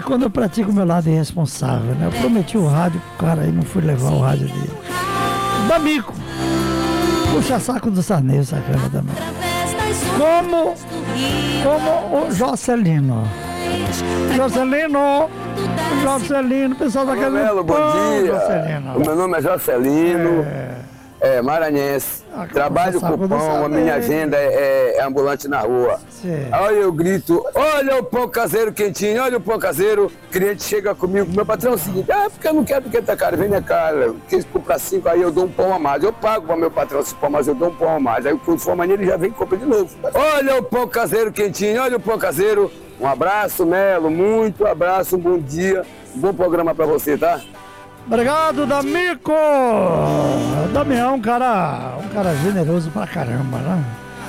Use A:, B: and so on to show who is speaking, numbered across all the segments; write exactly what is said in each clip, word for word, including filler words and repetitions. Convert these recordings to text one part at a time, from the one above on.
A: quando eu pratico o meu lado irresponsável, né? Eu prometi o rádio pro cara e não fui levar o rádio dele. D'Amico. Puxa saco do Sarney, sacana também. Como, como o Jocelino. Jocelino, Jocelino, o pessoal da casa.
B: Melo, bom dia. Jocelino. O meu nome é Jocelino. É. É, maranhense, ah, trabalho com pão, a minha agenda é, é ambulante na rua. Sim. Aí eu grito, olha o pão caseiro quentinho, olha o pão caseiro. O cliente chega comigo, meu patrão é o seguinte, ah, porque eu não quero porque tá caro, vem minha cara, quis comprar cinco, aí eu dou um pão a mais. Eu pago para meu patrão esse pão, mas eu dou um pão a mais. Aí quando for amanhã ele já vem e compra de novo. Olha o pão caseiro quentinho, olha o pão caseiro. Um abraço, Melo, muito abraço, um bom dia, um bom programa para você, tá?
A: Obrigado, D'Amico! Damião é um cara, um cara generoso pra caramba, né?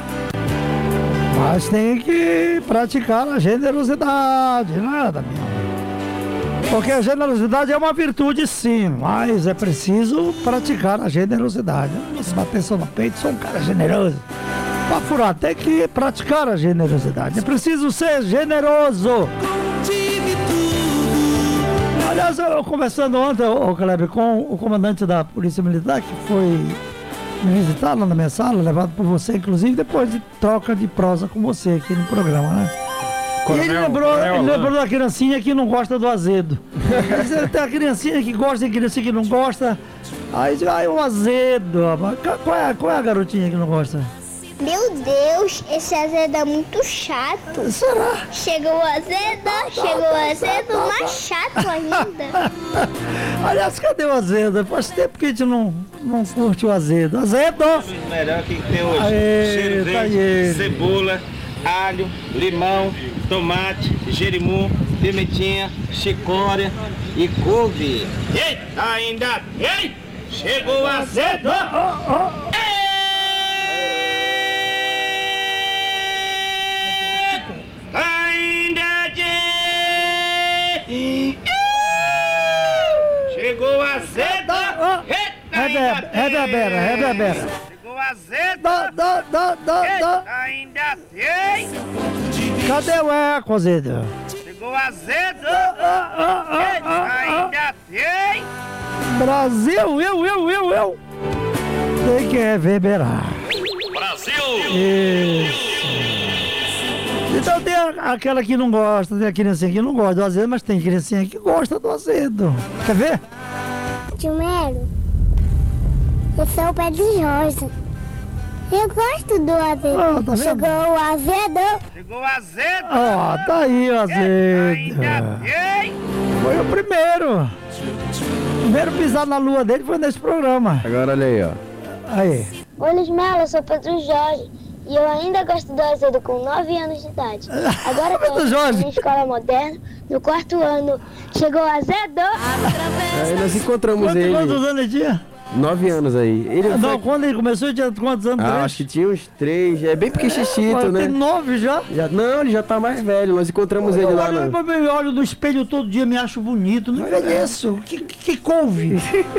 A: Mas tem que praticar a generosidade, né, Damião? Porque a generosidade é uma virtude, sim, mas é preciso praticar a generosidade. Não se bater só no peito, sou um cara generoso. Pra furar, tem que praticar a generosidade. É preciso ser generoso. Aliás, eu conversando ontem, ô Kleber, com o comandante da Polícia Militar, que foi me visitar lá na minha sala, levado por você, inclusive, depois de troca de prosa com você aqui no programa, né? Coronel, e ele lembrou, coronel, ele lembrou da criancinha que não gosta do azedo. Ele tem a criancinha que gosta e a criancinha que não gosta. Aí diz, ah, o azedo. Qual é, qual é a garotinha que não gosta?
C: Meu Deus, esse azedo é muito chato.
A: Será?
C: Chegou o azedo, chegou o azedo, mais chato ainda.
A: Aliás, cadê o azedo? Faz tempo que a gente não, não curte o azedo. Azedo!
D: O melhor que tem hoje.
A: Aê,
D: cheiro verde, tá cebola, alho, limão, tomate, jerimum, pimentinha, chicória e couve. Ei, ainda ei, chegou o azedo! Oh, oh. Ainda de... Chegou a zeda.
A: Rebebera, rebebera.
D: Chegou a zeda.
A: Dá, dá, dá, dá.
D: Ainda tem.
A: Cadê o eco, Zeda?
D: Chegou a zeda. Ainda tem.
A: Brasil, eu, eu, eu, eu. Tem que reverberar.
D: Brasil.
A: Isso. Então tem aquela que não gosta, tem a criancinha que não gosta do azedo, mas tem criancinha que gosta do azedo. Quer ver?
C: Tio Melo, eu sou o Pedro Jorge. Eu gosto do azedo.
A: Ah, tá
C: Chegou o azedo.
D: Chegou o azedo.
A: Ó, oh, tá aí o azedo. Foi o primeiro. O primeiro pisar na lua dele foi nesse programa.
B: Agora olha aí, ó.
A: Aí.
C: Oi, Luiz Melo, eu sou o Pedro Jorge. E eu ainda gosto do azedo com nove anos de idade. Agora eu estou na escola moderna, no quarto ano. Chegou o azedo!
B: Aí nós encontramos
A: Quanto,
B: ele.
A: Quantos anos ele tinha?
B: Nove anos aí. Ele
A: Não,
B: foi...
A: quando ele começou, ele tinha quantos anos?
B: Ah, acho que tinha uns três. É bem pequenichito,
A: é,
B: né?
A: Tem nove já?
B: já? Não, ele já tá mais velho. Nós encontramos eu ele lá.
A: Eu olho, no... eu olho no espelho todo dia, me acho bonito. Não envelheço. Que, que, que couve?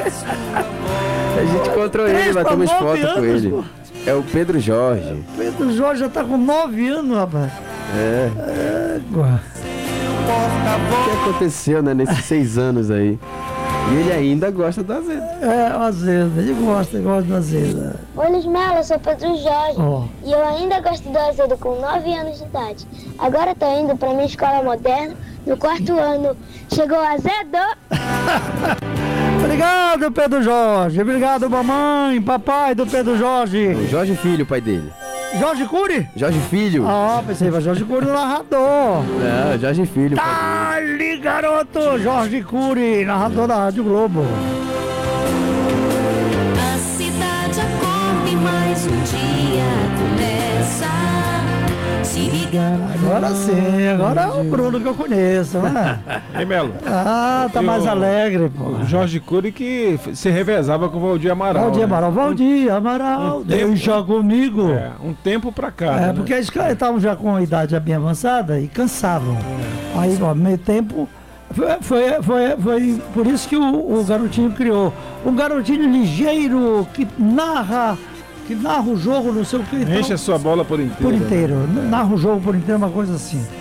B: A gente encontrou três ele, batemos foto anos, com ele. Pô. É o Pedro Jorge.
A: O Pedro Jorge já tá com nove anos, rapaz.
B: É.
A: é
B: o que aconteceu, né, nesses seis anos aí? E ele ainda gosta do azedo.
A: É, o azedo. Ele gosta, ele gosta do azedo.
C: Oi, Luiz Melo, eu sou o Pedro Jorge.
A: Oh.
C: E eu ainda gosto do azedo com nove anos de idade. Agora eu tô indo pra minha escola moderna, no quarto ano. Chegou o azedo!
A: Obrigado, Pedro Jorge. Obrigado, mamãe, papai do Pedro Jorge.
B: O Jorge Filho, o pai dele.
A: Jorge Cury?
B: Jorge Filho.
A: Ah, pensei que Jorge Cury, narrador.
B: Não, Jorge Filho.
A: Tá ali, garoto. Jorge Cury, narrador da Rádio Globo.
E: A cidade acorda e mais um dia começa. Se liga.
A: Agora sim, agora é o Bruno que eu conheço, né?
F: Ei, Melo.
A: Ah, tá mais alegre, pô.
F: O Jorge Cury que se revezava com o Valdir Amaral.
A: Valdir Amaral, né? Valdir Amaral, um deixa tempo, comigo.
F: É, um tempo pra cá.
A: É,
F: né?
A: porque eles estavam já com a idade bem avançada e cansavam. É. Aí, ó, meio tempo, foi, foi, foi, foi por isso que o, o garotinho criou. Um garotinho ligeiro que narra. Que narra o jogo, não sei o que.
F: Enche
A: então,
F: a sua bola por inteiro.
A: Por inteiro.
F: Né?
A: Narra o jogo por inteiro, uma coisa assim.